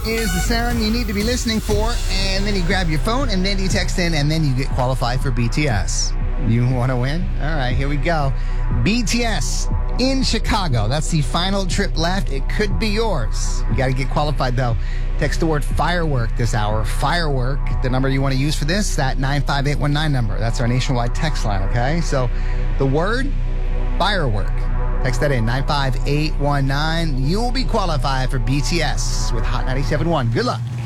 is the sound you need to be listening for. And then you grab your phone, and then you text in, and then you get qualified for BTS. You want to win? All right, here we go. BTS in Chicago. That's the final trip left. It could be yours. You got to get qualified, though. Text the word firework this hour. Firework. The number you want to use for this, that 95819 number. That's our nationwide text line, okay? So the word firework. Text that in, 95819. You'll be qualified for BTS with Hot 97.1. Good luck.